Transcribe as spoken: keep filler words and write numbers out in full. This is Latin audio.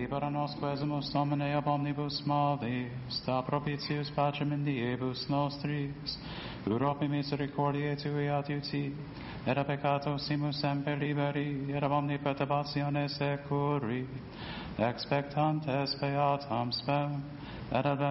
para nos quesumus Domine ab omnibus malis, sta propitius pacem in diebus nostris, Europe misericordiae tui adiuti, et a peccato simus semper liberi, et ab omni perturbatione securi, expectantes beatam spem, et advent